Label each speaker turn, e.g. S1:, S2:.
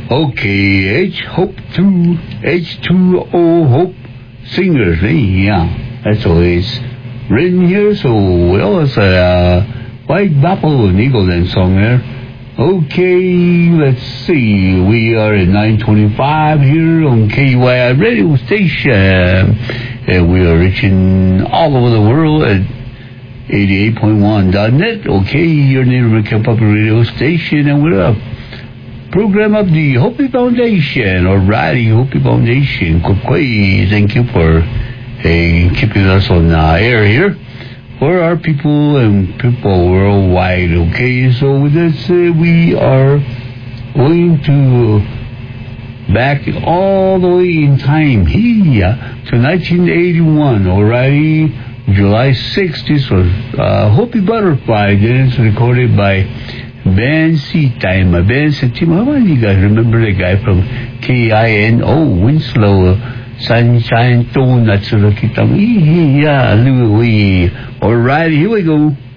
S1: Okay, H2O Hope Singers, yeah. That's always written here, so well, it's a White Buffalo Eagle song there. Okay, let's see. We are at 9:25 here on KUI radio station, and we are reaching all over the world at 88.1.net. Okay, your Native American Public Radio station, and we're a program of the Hopi Foundation. Alrighty, Hopi Foundation. Thank you for keeping us on air here for our people and people worldwide. Okay, so with that said, we are going to back all the way in time here to 1981. Alrighty, July 6th. This was Hopi Butterfly. Then it's recorded by Ben Setima. Ben Setima, how many of you guys remember the guy from KINO, Winslow? Sunshine, donuts, yeah, Louis. Alright, here we go.